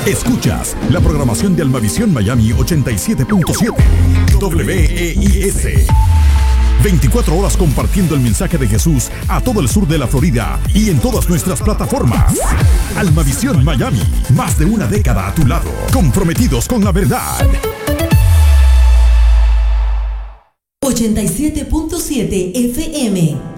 Escuchas la programación de Almavisión Miami 87.7 WEIS. 24 horas compartiendo el mensaje de Jesús a todo el sur de la Florida y en todas nuestras plataformas. Almavisión Miami, más de una década a tu lado, comprometidos con la verdad. 87.7 FM